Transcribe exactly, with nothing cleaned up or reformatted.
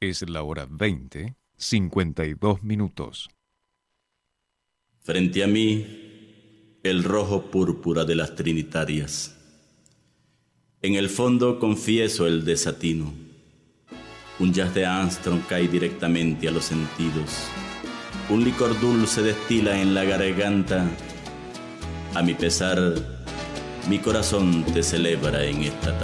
Es la hora veinte, cincuenta y dos minutos. Frente a mí, el rojo púrpura de las trinitarias. En el fondo confieso el desatino. Un jazz de Armstrong cae directamente a los sentidos. Un licor dulce destila en la garganta. A mi pesar, mi corazón te celebra en esta tarde.